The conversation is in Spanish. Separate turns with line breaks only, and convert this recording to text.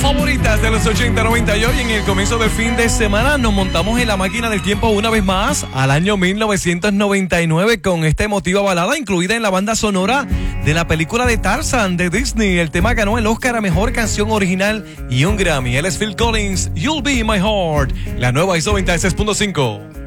favoritas de los 80, 90 y hoy en el comienzo del fin de semana nos montamos en la máquina del tiempo una vez más al año 1999 con esta emotiva balada incluida en la banda sonora de la película de Tarzan de Disney. El tema ganó el Oscar a Mejor Canción Original y un Grammy. Él es Phil Collins, You'll Be My Heart. La nueva ISO 96.5.